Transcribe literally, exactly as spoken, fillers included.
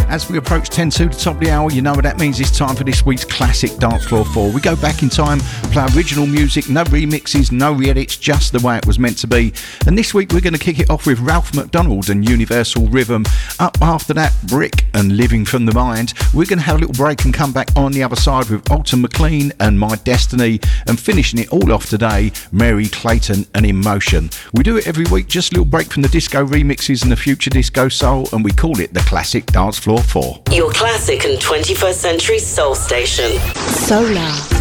As we approach ten to the top of the hour, you know what that means. It's time for this week's Classic Dance Floor four. We go back in time, play original music, no remixes, no re-edits, just the way it was meant to be. And this week we're going to kick it off with Ralph McDonald and Universal Rhythm. Up after that, Brick and Living from the Mind. We're going to have a little break and come back on the other side with Alton McLean and My Destiny. And finishing it all off today, Mary Clayton and Emotion. We do it every week, just a little break from the disco remixes and the future disco soul, and we call it the Classic Dance Floor four. Your classic and twenty-first century soul station. Solar.